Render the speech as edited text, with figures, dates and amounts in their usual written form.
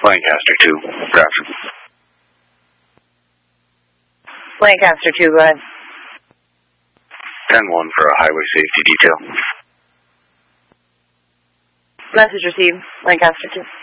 Lancaster 2, Grafton. Lancaster 2, go ahead. 10-1 for a highway safety detail. Message received, Lancaster 2.